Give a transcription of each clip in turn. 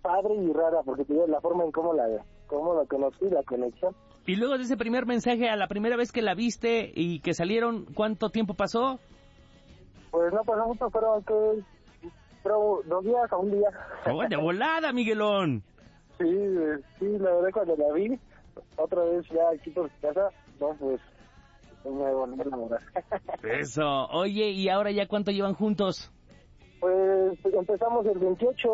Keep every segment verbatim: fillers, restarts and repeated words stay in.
padre y rara, porque te digo, la forma en cómo la, cómo la conocí, la conexión. Y luego de ese primer mensaje a la primera vez que la viste y que salieron, ¿cuánto tiempo pasó? Pues no pasó mucho, fueron que, creo, dos días a un día. ¡Oh, de volada, Miguelón! Sí, sí, la verdad cuando la vi, otra vez ya aquí por su casa, no, pues, me volví a enamorar. Eso, oye, ¿y ahora ya cuánto llevan juntos? Pues empezamos el veintiocho.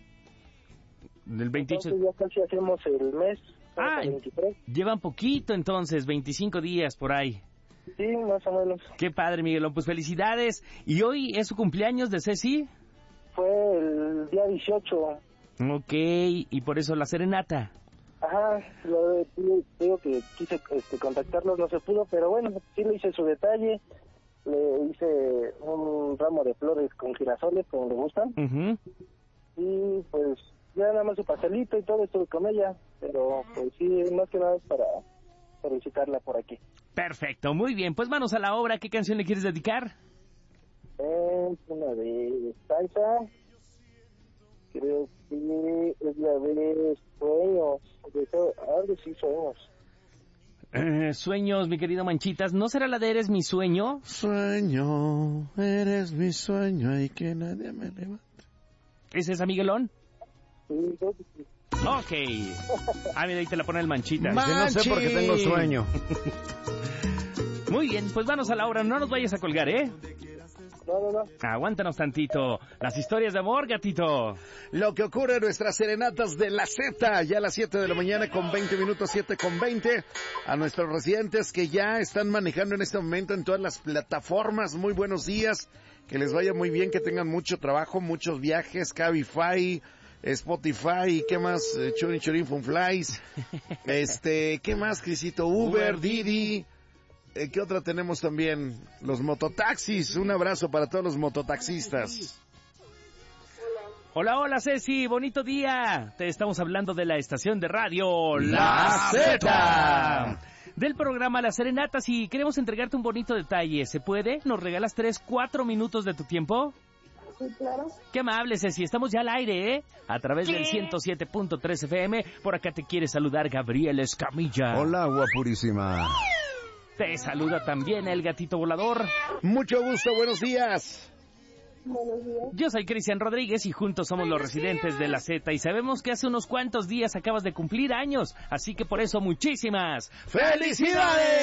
Del veintiocho. Entonces ya casi hacemos el mes. Ah, el veintitrés. Llevan poquito entonces, veinticinco días por ahí. Sí, más o menos. Qué padre, Miguelón, pues felicidades. ¿Y hoy es su cumpleaños de Ceci? Fue el día dieciocho. Ok, y por eso la serenata. Ajá, lo de, digo que quise este, contactarlos, no se pudo, pero bueno, sí le hice su detalle. Le hice un ramo de flores con girasoles, como le gustan. Uh-huh. Y pues ya nada más su pastelito y todo, estuve con ella. Pero pues sí, más que nada es para felicitarla por aquí. Perfecto, muy bien. Pues manos a la obra. ¿Qué canción le quieres dedicar? Es una de salsa. Creo que es la de Sueños. De eso, algo sí, Sueños. Eh, sueños, mi querido Manchitas. ¿No será la de Eres mi sueño? Sueño, eres mi sueño y que nadie me levante. ¿Es esa, Miguelón? Sí, creo que sí. Ok. Ah, mira, ahí te la pone el Manchitas. Ma- Yo no sé por qué tengo sueño. Muy bien, pues manos a la obra. No nos vayas a colgar, ¿eh? No, no, no. Aguántanos tantito. Las historias de amor, gatito. Lo que ocurre en nuestras serenatas de la Z, ya a las siete de la mañana con veinte minutos, siete con veinte, a nuestros residentes que ya están manejando en este momento en todas las plataformas. Muy buenos días, que les vaya muy bien, que tengan mucho trabajo, muchos viajes, Cabify, Spotify, ¿qué más? Eh, Churin Churin Funflies, este, ¿qué más, Crisito? Uber, Didi. Eh, ¿Qué otra tenemos también? Los mototaxis. Un abrazo para todos los mototaxistas. Hola, hola, Ceci. Bonito día. Te estamos hablando de la estación de radio La Zeta. Del programa Las Serenatas y queremos entregarte un bonito detalle. ¿Se puede? ¿Nos regalas tres, cuatro minutos de tu tiempo? Sí, claro. Qué amable, Ceci. Estamos ya al aire, ¿eh? A través del ciento siete punto tres F M. Por acá te quiere saludar Gabriel Escamilla. Hola, guapurísima. Te saluda también el gatito volador. Mucho gusto, buenos días. Buenos días. Yo soy Cristian Rodríguez y juntos somos los residentes de la Z y sabemos que hace unos cuantos días acabas de cumplir años, así que por eso muchísimas ¡Felicidades!